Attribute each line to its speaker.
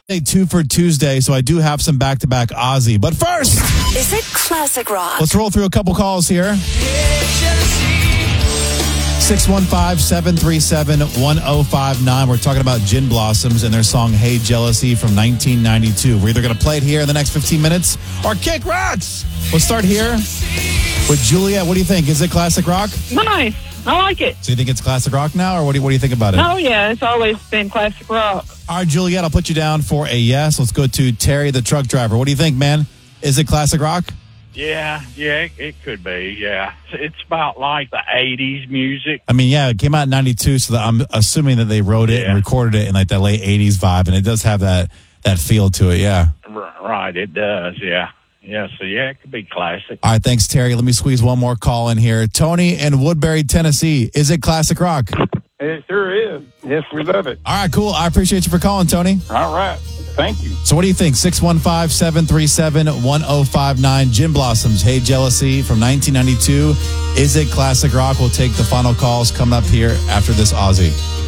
Speaker 1: Two for Tuesday, so I do have some back-to-back Ozzy. But first,
Speaker 2: is it classic rock?
Speaker 1: Let's roll through a couple calls here. 615-737-1059. We're talking about Gin Blossoms and their song Hey Jealousy from 1992. We're either going to play it here in the next 15 minutes or kick rocks. We'll start here with Juliet. What do you think? Is it classic rock?
Speaker 3: Nice. I like it.
Speaker 1: So you think it's classic rock now, or what do you think about it?
Speaker 3: Oh, yeah. It's always been classic rock.
Speaker 1: All right, Juliet, I'll put you down for a yes. Let's go to Terry, the truck driver. What do you think, man? Is it classic rock?
Speaker 4: Yeah, it could be, yeah. It's about like the 80s music.
Speaker 1: I mean, yeah, it came out in 92, so I'm assuming that they wrote it and recorded it in like that late 80s vibe, and it does have that feel to it, yeah.
Speaker 4: Right, it does, yeah. Yeah, so yeah, it could be classic.
Speaker 1: All right, thanks, Terry. Let me squeeze one more call in here. Tony in Woodbury, Tennessee. Is it classic rock?
Speaker 5: It sure is. Yes, we love it.
Speaker 1: All right, cool. I appreciate you for calling, Tony.
Speaker 5: All right. Thank you.
Speaker 1: So what do you think? 615-737-1059. Gin Blossoms, Hey Jealousy from 1992. Is it classic rock? We'll take the final calls coming up here after this Ozzy.